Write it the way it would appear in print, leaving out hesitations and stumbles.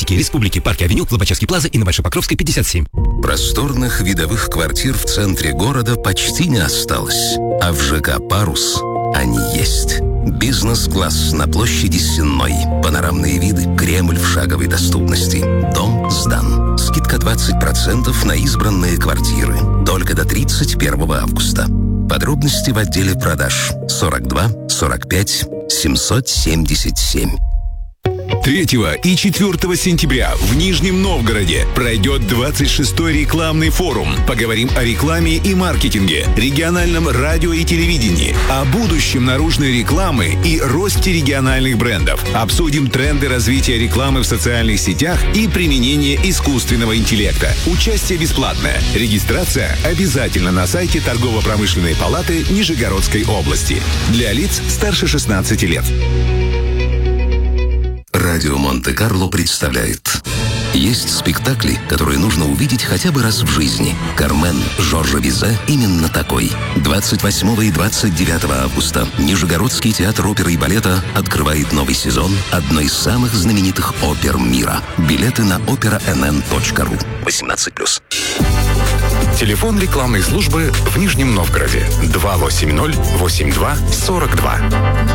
косметики Республики, Парке Авеню, Лобачевский Плаза и на Большой-Покровской, 57. Просторных видовых квартир в центре города почти не осталось, а в ЖК «Парус» они есть. Бизнес-класс на площади Сенной. Панорамные виды. Кремль в шаговой доступности. Дом сдан. Скидка 20% на избранные квартиры. Только до 31 августа. Подробности в отделе продаж. 42 45 777. 3 и 4 сентября в Нижнем Новгороде пройдет 26-й рекламный форум. Поговорим о рекламе и маркетинге, региональном радио и телевидении, о будущем наружной рекламы и росте региональных брендов. Обсудим тренды развития рекламы в социальных сетях и применение искусственного интеллекта. Участие бесплатное. Регистрация обязательно на сайте Торгово-промышленной палаты Нижегородской области. Для лиц старше 16 лет. Радио Монте-Карло представляет. Есть спектакли, которые нужно увидеть хотя бы раз в жизни. «Кармен» Жоржа Бизе именно такой. 28 и 29 августа Нижегородский театр оперы и балета открывает новый сезон одной из самых знаменитых опер мира. Билеты на operann.ru. 18+. Телефон рекламной службы в Нижнем Новгороде 280 82 42.